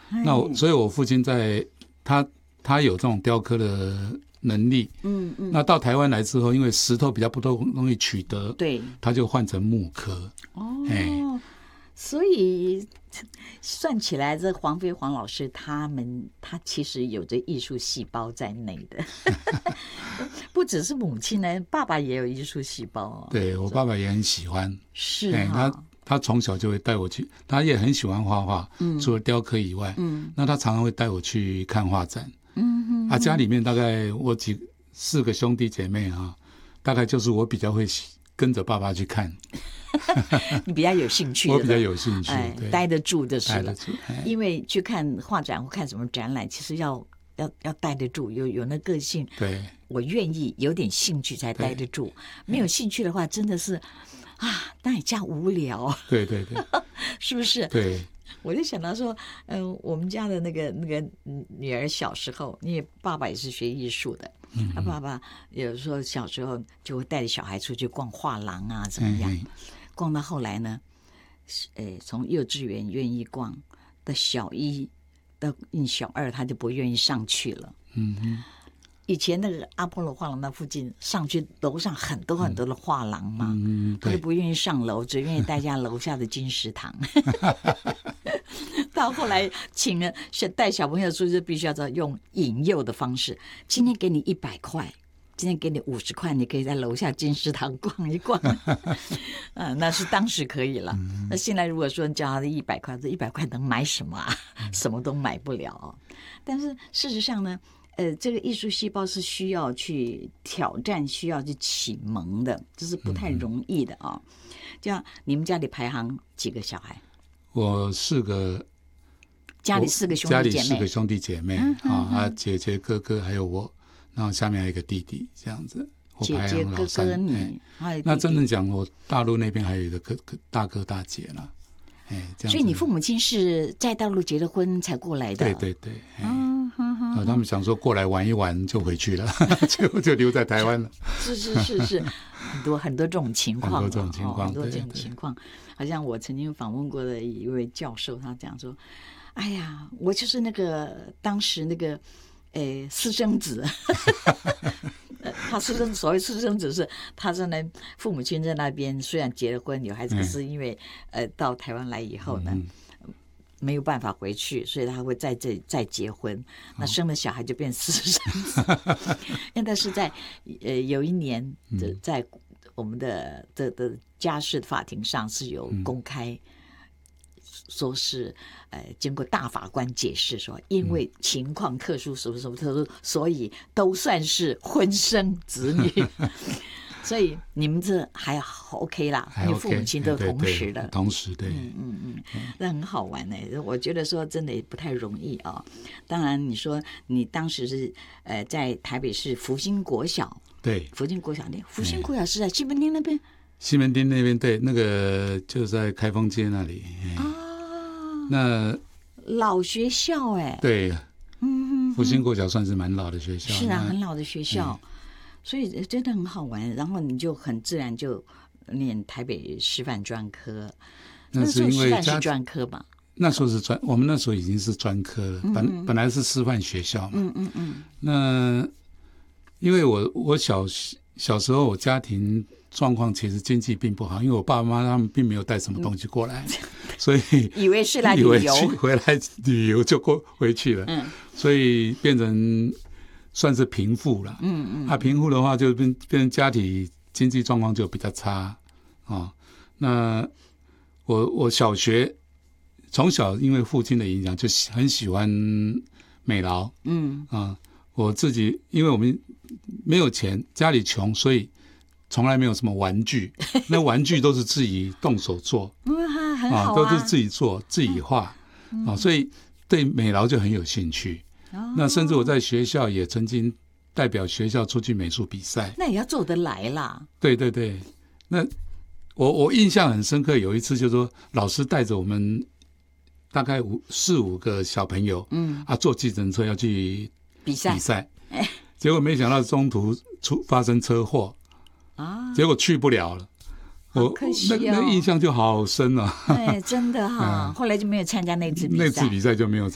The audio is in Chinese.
所以我父亲他有这种雕刻的能力，那到台湾来之后，因为石头比较不容易取得， 对， 他就换成木刻。 所以算起来，这黄飞黄老师他其实有着艺术细胞在内的，不只是母亲呢，爸爸也有艺术细胞哦。 对，我爸爸也很喜欢， 是他从小就会带我去，他也很喜欢画画，除了雕刻以外，那他常常会带我去看画展。家里面大概我4个兄弟姐妹大概就是我比较会跟着爸爸去看。 你比较有兴趣， 我比较有兴趣， 待得住就是了。因为去看画展或看什么展览，其实要待得住，有那个性。 对， 我愿意有点兴趣才待得住，没有兴趣的话，真的是那也叫无聊。 对对对， 是不是？ 对。 我就想到说，我们家的那个女儿小时候，因为爸爸也是学艺术的，爸爸有时候小时候就会带着小孩出去逛画廊啊，怎么样？逛到后来呢，从幼稚园愿意逛，到小1到小2，他就不愿意上去了。以前那个阿波罗画廊那附近，上去楼上很多很多的画廊嘛，他就不愿意上楼，只愿意待在楼下的金石堂。到后来请了带小朋友出去，必须要用引诱的方式。今天给你100块，今天给你50块，你可以在楼下金石堂逛一逛。那是当时可以了。那现在如果说叫他的100块，这100块能买什么啊？什么都买不了。但是事实上呢，这个艺术细胞是需要去挑战，需要去启蒙的，这是不太容易的啊。这样，你们家里排行几个小孩？ 我4个， 家里4个兄弟姐妹， 家里4个兄弟姐妹姐姐哥哥还有我，然后下面还有一个弟弟，这样子。 姐姐哥哥你， 那真正讲，我大陆那边还有一个大哥大姐了。 所以你父母亲是在大陆结了婚才过来的？ 对对对。他们想说过来玩一玩就回去了，结果就留在台湾了。 是，很多这种情况， 很多这种情况。好像我曾经访问过的一位教授，他讲说：“哎呀，我就是当时私生子。”他所谓私生子是他在那父母亲在那边虽然结了婚有孩子，可是因为到台湾来以后呢，没有办法回去，所以他会在这里再结婚，那生了小孩就变私生子。因为他是在有一年在我们的家事法庭上是有公开说是经过大法官解释说，因为情况特殊什么什么特殊，所以都算是婚生子女。所以你们这还 OK 啦，你父母亲都同时的， 同时对， 那很好玩呢。我觉得说真的也不太容易啊。当然，你说你当时是在台北市福星国小， 对， 福星国小是在西门町那边， 西门町那边对，那个就在开封街那里那老学校对， 福星国小算是蛮老的学校， 是啊，很老的学校。所以真的很好玩，然后你就很自然就念台北师范专科。 那是因为师范是专科吧？ 那时候是我们那时候已经是专科了，本来是师范学校嘛。那因为我小时候我家庭状况其实经济并不好，因为我爸妈他们并没有带什么东西过来，所以以为是来旅游， 回来旅游就回去了，所以变成算是贫富了。贫富的话就变成家庭经济状况就比较差那我小学从小因为父亲的影响就很喜欢美劳。我自己因为我们没有钱，家里穷，所以从来没有什么玩具，那玩具都是自己动手做很好都是自己做自己画所以对美劳就很有兴趣。那甚至我在学校也曾经代表学校出去美术比赛， 那也要做得来啦。 对对对，那我印象很深刻，有一次就是说老师带着我们大概4-5个小朋友坐计程车要去比赛结果没想到中途发生车祸结果去不了了。 好可惜那印象就好深了。 真的后来就没有参加那次比赛， 就没有参